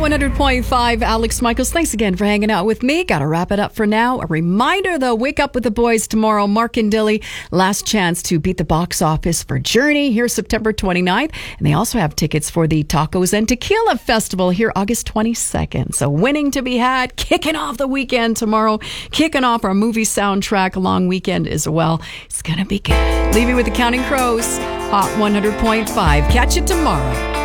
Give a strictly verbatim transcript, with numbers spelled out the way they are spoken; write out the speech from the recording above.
one hundred point five, Alex Michaels. Thanks again for hanging out with me. Got to wrap it up for now. A reminder, though, wake up with the boys tomorrow. Mark and Dilly, last chance to beat the box office for Journey here September twenty-ninth. And they also have tickets for the Tacos and Tequila Festival here August twenty-second. So winning to be had, kicking off the weekend tomorrow, kicking off our movie soundtrack long weekend as well. It's going to be good. Leave you with the Counting Crows, Hot one hundred point five. Catch you tomorrow.